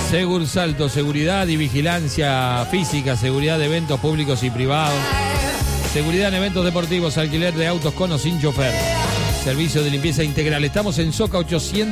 Segursalto, seguridad y vigilancia física, seguridad de eventos públicos y privados, seguridad en eventos deportivos, alquiler de autos con o sin chofer, servicio de limpieza integral. Estamos en Soca 800.